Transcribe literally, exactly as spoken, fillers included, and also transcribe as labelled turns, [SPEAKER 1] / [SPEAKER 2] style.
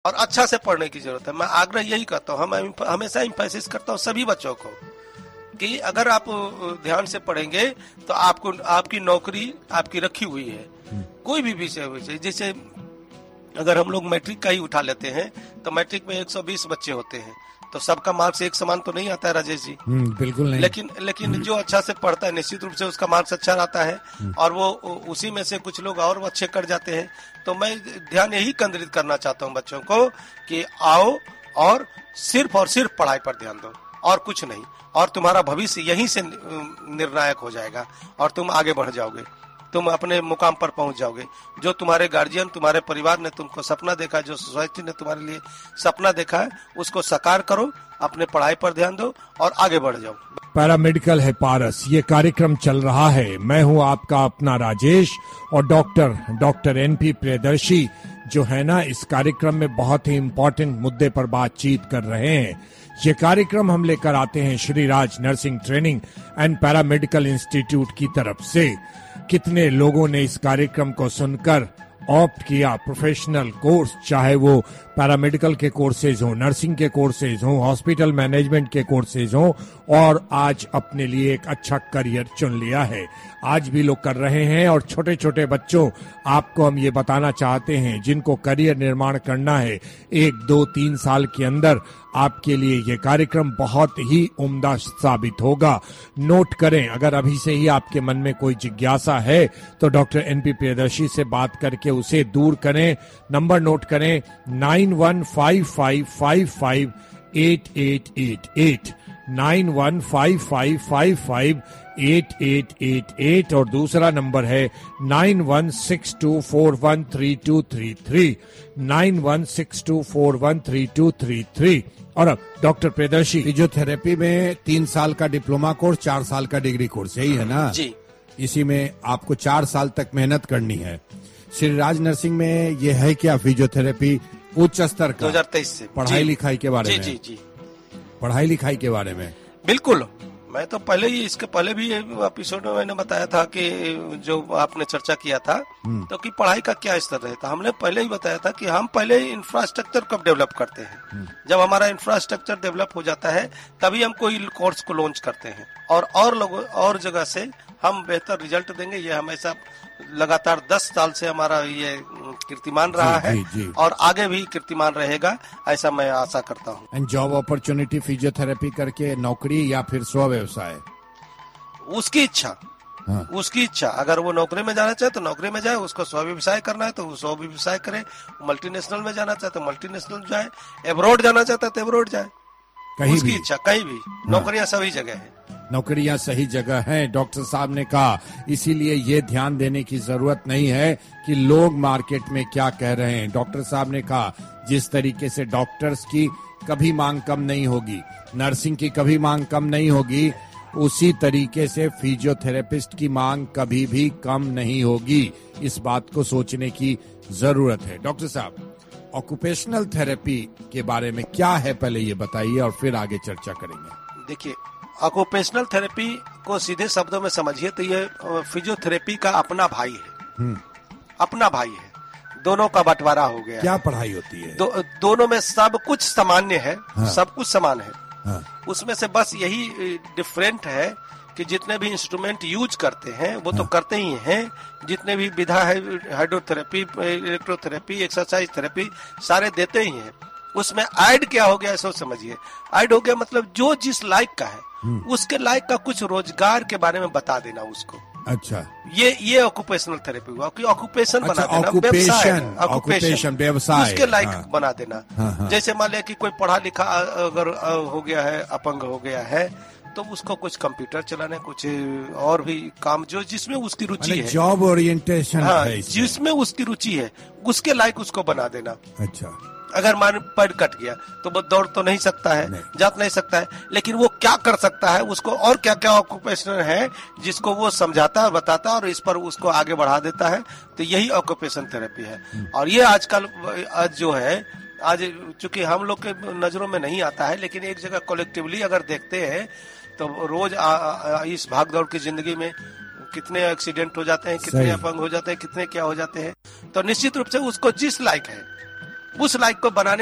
[SPEAKER 1] और अच्छा से पढ़ने की जरूरत है। मैं आग्रह यही करता हूँ, हम हमेशा इम्फेसिस करता हूँ सभी बच्चों को कि अगर आप ध्यान से पढ़ेंगे तो आपको आपकी नौकरी आपकी रखी हुई है, कोई भी विषय हो। जैसे अगर हम लोग मैट्रिक का ही उठा लेते हैं तो मैट्रिक में एक सौ बीस बच्चे होते हैं, तो सबका मार्क्स एक समान तो नहीं आता है राजेश जी।
[SPEAKER 2] बिल्कुल नहीं।
[SPEAKER 1] लेकिन लेकिन जो अच्छा से पढ़ता है निश्चित रूप से उसका मार्क्स अच्छा आता है, और वो उसी में से कुछ लोग और अच्छे कर जाते हैं। तो मैं ध्यान यही केंद्रित करना चाहता हूँ बच्चों को कि आओ और सिर्फ और सिर्फ पढ़ाई पर ध्यान दो और कुछ नहीं, और तुम्हारा भविष्य यहीं से निर्णायक हो जाएगा और तुम आगे बढ़ जाओगे, तुम अपने मुकाम पर पहुंच जाओगे। जो तुम्हारे गार्जियन, तुम्हारे परिवार ने तुमको सपना देखा, जो सोसाइटी ने तुम्हारे लिए सपना देखा है, उसको साकार करो, अपने पढ़ाई पर ध्यान दो और आगे बढ़ जाओ।
[SPEAKER 2] पैरामेडिकल है पारस, ये कार्यक्रम चल रहा है। मैं हूं आपका अपना राजेश और डॉक्टर डॉक्टर एनपी प्रियदर्शी जो है ना इस कार्यक्रम में बहुत ही इम्पोर्टेंट मुद्दे पर बातचीत कर रहे हैं। ये कार्यक्रम हम लेकर आते हैं Shri Raj nursing training and paramedical institute की तरफ से। कितने लोगों ने इस कार्यक्रम को सुनकर ऑप्ट किया प्रोफेशनल कोर्स, चाहे वो पैरामेडिकल के कोर्सेज हो, नर्सिंग के कोर्सेज हो, हॉस्पिटल मैनेजमेंट के कोर्सेज हो, और आज अपने लिए एक अच्छा करियर चुन लिया है। आज भी लोग कर रहे हैं। और छोटे छोटे बच्चों, आपको हम ये बताना चाहते हैं जिनको करियर निर्माण करना है एक दो तीन साल के अंदर, आपके लिए ये कार्यक्रम बहुत ही उम्दा साबित होगा। नोट करें, अगर अभी से ही आपके मन में कोई जिज्ञासा है तो डॉक्टर एनपी प्रियदर्शी से बात करके उसे दूर करें। नंबर नोट करें nine one five five five five eight eight eight eight, nine one five five five five eight eight eight eight, और दूसरा नंबर है nine one six to four one three to three three, nine one six to four one three to three three. और अब doctor Priyadarshi, physiotherapy में तीन साल का diploma course, चार साल का डिग्री कोर्स, यही है ना
[SPEAKER 1] जी।
[SPEAKER 2] इसी में आपको चार साल तक मेहनत करनी है। श्री राज नर्सिंग में ये है क्या फिजियोथेरेपी उच्च स्तर का
[SPEAKER 1] दो हज़ार तेईस से
[SPEAKER 2] पढ़ाई लिखाई के बारे
[SPEAKER 1] जी,
[SPEAKER 2] में?
[SPEAKER 1] जी जी
[SPEAKER 2] पढ़ाई लिखाई के बारे में
[SPEAKER 1] बिल्कुल। मैं तो पहले ही, इसके पहले भी एपिसोड में मैंने बताया था कि जो आपने चर्चा किया था तो कि पढ़ाई का क्या स्तर रहता, हमने पहले ही बताया था कि हम पहले इंफ्रास्ट्रक्चर कब डेवलप करते हैं। जब हमारा इंफ्रास्ट्रक्चर डेवलप हो जाता है तभी हम कोई कोर्स को लॉन्च करते हैं, और और लोगों और जगह से हम बेहतर रिजल्ट देंगे। ये हमेशा लगातार दस साल से हमारा ये कीर्तिमान रहा
[SPEAKER 2] जी,
[SPEAKER 1] है
[SPEAKER 2] जी, जी।
[SPEAKER 1] और आगे भी कीर्तिमान रहेगा, ऐसा मैं आशा करता हूँ।
[SPEAKER 2] एंड जॉब अपॉर्चुनिटी फिजियोथेरेपी करके नौकरी या फिर स्व व्यवसाय,
[SPEAKER 1] उसकी इच्छा। हाँ। उसकी इच्छा, अगर वो नौकरी में जाना चाहे तो नौकरी में जाए, उसको स्व व्यवसाय करना है तो वो स्व व्यवसाय करे, मल्टीनेशनल में जाना चाहते तो मल्टीनेशनल जाए, एब्रॉड जाना चाहता है तो एब्रॉड जाए,
[SPEAKER 2] कहीं
[SPEAKER 1] उसकी
[SPEAKER 2] भी
[SPEAKER 1] इच्छा। कहीं भी नौकरियां सभी जगह है,
[SPEAKER 2] नौकरियां सही जगह हैं, डॉक्टर साहब ने कहा। इसीलिए ये ध्यान देने की जरूरत नहीं है कि लोग मार्केट में क्या कह रहे हैं। डॉक्टर साहब ने कहा जिस तरीके से डॉक्टर्स की कभी मांग कम नहीं होगी, नर्सिंग की कभी मांग कम नहीं होगी, उसी तरीके से फिजियोथेरेपिस्ट की मांग कभी भी कम नहीं होगी। इस बात को सोचने की जरूरत है। डॉक्टर साहब, ऑक्यूपेशनल थेरेपी के बारे में क्या है पहले ये बताइए और फिर आगे चर्चा करेंगे।
[SPEAKER 1] देखिए, ऑक्यूपेशनल थेरेपी को सीधे शब्दों में समझिए तो ये फिजियोथेरेपी का अपना भाई है, अपना भाई है, दोनों का बंटवारा हो गया।
[SPEAKER 2] क्या पढ़ाई होती है?
[SPEAKER 1] दो, दोनों में सब कुछ सामान्य है। हाँ। सब कुछ समान है।
[SPEAKER 2] हाँ।
[SPEAKER 1] उसमें से बस यही डिफरेंट है कि जितने भी इंस्ट्रूमेंट यूज करते हैं वो हाँ। तो करते ही हैं, जितने भी विधा है, हाइड्रोथेरेपी, इलेक्ट्रोथेरेपी, एक्सरसाइज थेरेपी, सारे देते ही हैं। उसमें ऐड क्या हो गया ऐसा समझिए। ऐड हो गया मतलब जो जिस लायक का है उसके लायक का कुछ रोजगार के बारे में बता देना उसको।
[SPEAKER 2] अच्छा,
[SPEAKER 1] ये ये ऑक्यूपेशनल थेरेपी हुआ कि ऑक्यूपेशन
[SPEAKER 2] अच्छा,
[SPEAKER 1] बना देना,
[SPEAKER 2] ऑक्यूपेशन, ऑक्यूपेशन व्यवसाय,
[SPEAKER 1] उसके लायक
[SPEAKER 2] हाँ।
[SPEAKER 1] बना देना। हाँ, हाँ। जैसे मान लिया कि कोई पढ़ा लिखा अगर हो गया है, अपंग हो गया है, तो उसको कुछ कंप्यूटर चलाने, कुछ और भी काम जो जिसमें उसकी रुचि है,
[SPEAKER 2] जॉब ओरिएंटेशन
[SPEAKER 1] हाँ,
[SPEAKER 2] है,
[SPEAKER 1] जिसमें उसकी रुचि है उसके लायक उसको बना देना।
[SPEAKER 2] अच्छा,
[SPEAKER 1] अगर मान पैर कट गया तो वो दौड़ तो नहीं सकता है, नहीं। जात नहीं सकता है, लेकिन वो क्या कर सकता है, उसको और क्या क्या ऑक्यूपेशन है जिसको वो समझाता है, बताता है और इस पर उसको आगे बढ़ा देता है। तो यही ऑक्यूपेशन थेरेपी है। और ये आजकल आज जो है, आज चूंकि हम लोग के नजरों में नहीं आता है, लेकिन एक जगह कलेक्टिवली अगर देखते हैं तो रोज आ, आ, इस भागदौड़ की जिंदगी में कितने एक्सीडेंट हो जाते हैं, कितने अपंग हो जाते हैं, कितने क्या हो जाते हैं। तो निश्चित रूप से उसको जिस लायक है उस लाइक को बनाने